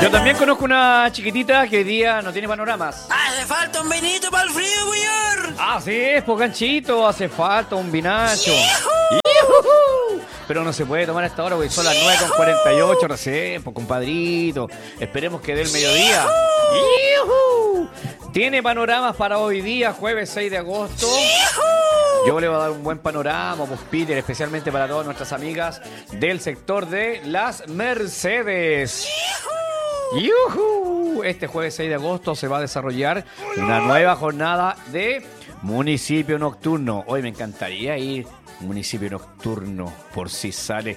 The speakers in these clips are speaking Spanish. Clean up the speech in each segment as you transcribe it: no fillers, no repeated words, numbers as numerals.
Yo también conozco una chiquitita que hoy día no tiene panoramas. ¡Hace falta un vinito para el frío, señor! Así es, pues ganchito, hace falta un vinacho. ¡Yujú! Pero no se puede tomar a esta hora porque son las 9:48 recién, pues compadrito. Esperemos que dé el mediodía. ¡Yujú! Tiene panoramas para hoy día, jueves 6 de agosto. Yo le voy a dar un buen panorama, pues Peter, especialmente para todas nuestras amigas del sector de las Mercedes. ¡Yujú! Este jueves 6 de agosto se va a desarrollar una nueva jornada de municipio nocturno. Hoy me encantaría ir municipio nocturno por si sale.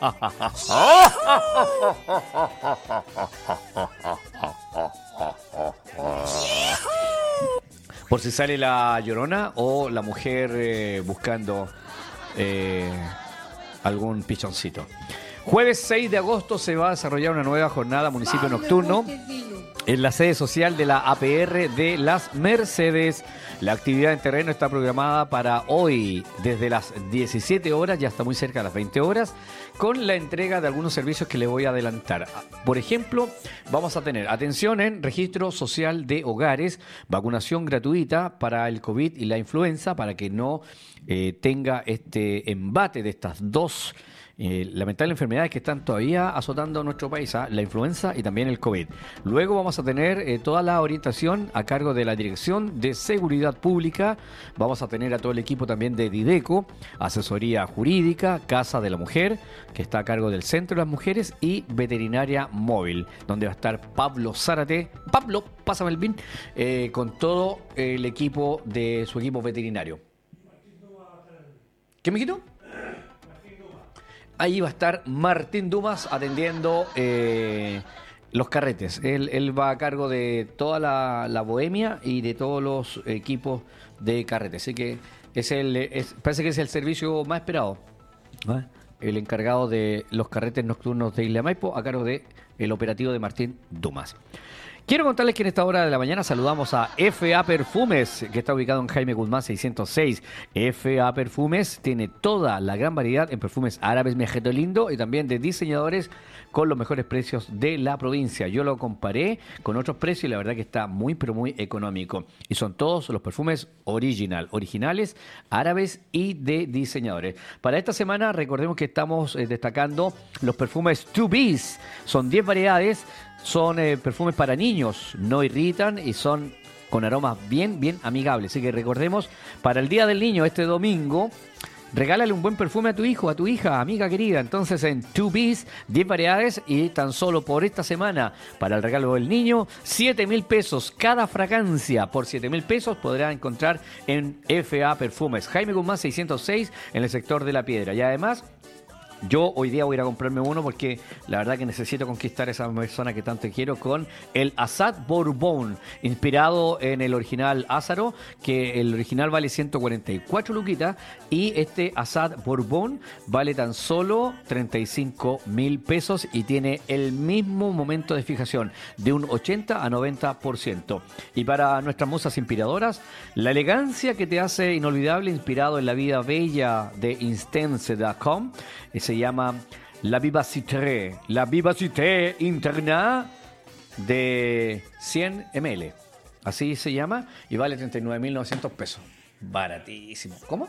Por si sale la Llorona o la mujer buscando algún pichoncito. Jueves 6 de agosto se va a desarrollar una nueva jornada municipio nocturno en la sede social de la APR de las Mercedes. La actividad en terreno está programada para hoy desde las 17 horas, ya está muy cerca de las 20 horas, con la entrega de algunos servicios que le voy a adelantar. Por ejemplo, vamos a tener atención en registro social de hogares, vacunación gratuita para el COVID y la influenza, para que no tenga este embate de estas dos lamentables enfermedades que están todavía azotando a nuestro país, la influenza y también el COVID. Luego vamos a tener toda la orientación a cargo de la Dirección de Seguridad Pública. Vamos a tener a todo el equipo también de Dideco, asesoría jurídica, Casa de la Mujer, que está a cargo del Centro de las Mujeres, y Veterinaria Móvil, donde va a estar Pablo Zárate. Pablo, pásame el BIN, con todo el equipo de su equipo veterinario. ¿Qué me quito? Ahí va a estar Martín Dumas atendiendo los carretes. Él va a cargo de toda la bohemia y de todos los equipos de carrete. Así que parece que es el servicio más esperado. El encargado de los carretes nocturnos de Isla Maipo a cargo de el operativo de Martín Dumas. Quiero contarles que en esta hora de la mañana saludamos a F.A. Perfumes, que está ubicado en Jaime Guzmán 606. F.A. Perfumes tiene toda la gran variedad en perfumes árabes, Mejeto Lindo, y también de diseñadores con los mejores precios de la provincia. Yo lo comparé con otros precios y la verdad que está muy, pero muy económico. Y son todos los perfumes originales, árabes y de diseñadores. Para esta semana recordemos que estamos destacando los perfumes 2Bs. Son 10 variedades. Son perfumes para niños, no irritan y son con aromas bien, bien amigables. Así que recordemos, para el Día del Niño, este domingo, regálale un buen perfume a tu hijo, a tu hija, amiga querida. Entonces en 2Bs, 10 variedades y tan solo por esta semana, para el regalo del niño, 7.000 pesos cada fragancia. Por 7.000 pesos podrá encontrar en F.A. Perfumes, Jaime Guzmán 606, en el sector de La Piedra. Y además, yo hoy día voy a ir a comprarme uno porque la verdad que necesito conquistar a esa persona que tanto quiero con el Assad Bourbon, inspirado en el original Ázaro, que el original vale 144 luquitas y este Assad Bourbon vale tan solo 35.000 pesos y tiene el mismo momento de fijación de un 80 a 90%. Y para nuestras musas inspiradoras, la elegancia que te hace inolvidable, inspirado en la vida bella de Instance.com, se llama La Vivacité Interna de 100 ml. Así se llama y vale 39.900 pesos. Baratísimo. ¿Cómo?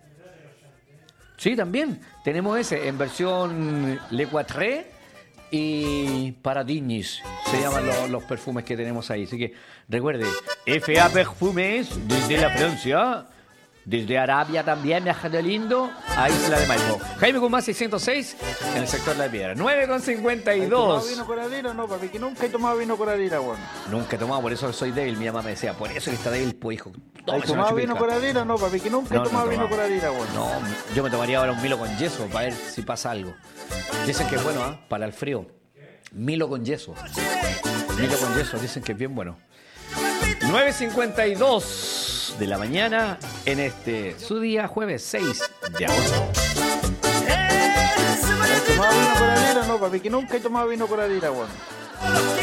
Sí, también. Tenemos ese en versión Le Quatre y Paradignis. Se llaman los perfumes que tenemos ahí. Así que recuerde, F.A. Perfumes desde la Francia. Desde Arabia también, Mejeto Lindo, a Isla de Maipo. Jaime Guzmán 606, en el sector de La Piedra. 9:52. ¿Has tomado vino coradera? No, papi, que nunca he tomado vino coradera, weón. Nunca he tomado, por eso soy débil. Mi mamá me decía, por eso que está débil, pues hijo. ¿Has tomado vino coradera? No, papi, que nunca he tomado vino coradera, weón. No, yo me tomaría ahora un Milo con yeso para ver si pasa algo. Dicen que es bueno, para el frío. Milo con yeso. Milo con yeso, dicen que es bien bueno. 9:52 de la mañana en su día jueves 6 de agosto. ¿Has tomado vino coradera? No, papi, que nunca he tomado vino coradera, weón.